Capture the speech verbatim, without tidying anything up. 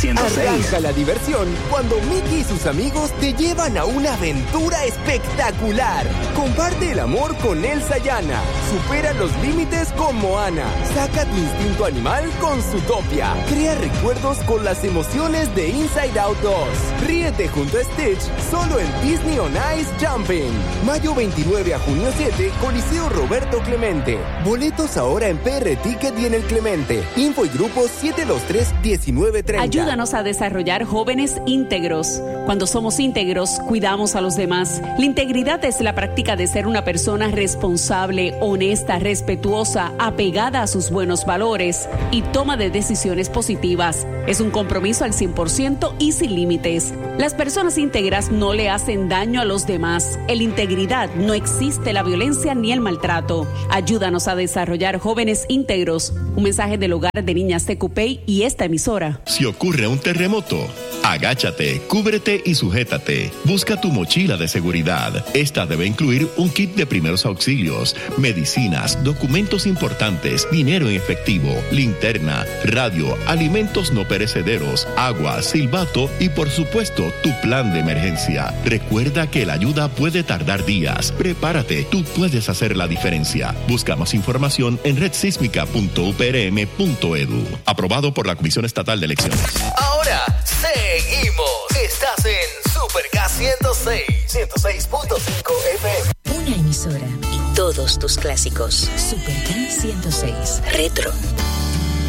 ciento seis. Arranca la diversión cuando Mickey y sus amigos te llevan a una aventura espectacular. Comparte el amor con Elsa y Anna. Supera los límites con Moana. Saca tu instinto animal con Zootopia. Crea recuerdos con las emociones de Inside Out dos. Ríete junto a Stitch solo en Disney on Ice Jumping. Mayo veintinueve a junio siete, Coliseo Roberto Clemente. Boletos ahora en P R Ticket y en el Clemente. Info y grupo siete dos tres, diecinueve treinta. Ayúdanos a desarrollar jóvenes íntegros. Cuando somos íntegros, cuidamos a los demás. La integridad es la práctica de ser una persona responsable, honesta, respetuosa, apegada a sus buenos valores y toma de decisiones positivas. Es un compromiso al cien por ciento y sin límites. Las personas íntegras no le hacen daño a los demás. En la integridad no existe la violencia ni el maltrato. Ayúdanos a desarrollar jóvenes íntegros. Un mensaje del Hogar de Niñas T Q P E y esta emisora. Si ocurre un terremoto, agáchate, cúbrete y sujétate. Busca tu mochila de seguridad. Esta debe incluir un kit de primeros auxilios, medicinas, documentos importantes, dinero en efectivo, linterna, radio, alimentos no perecederos, agua, silbato y por supuesto tu plan de emergencia. Recuerda que la ayuda puede tardar días. Prepárate, tú puedes hacer la diferencia. Busca más información en red sísmica punto u p r m punto e d u. Aprobado por la Comisión Estatal de Elecciones. Ahora seguimos. Estás en Super K ciento seis, ciento seis punto cinco F M. Una emisora y todos tus clásicos. Super K ciento seis. Retro.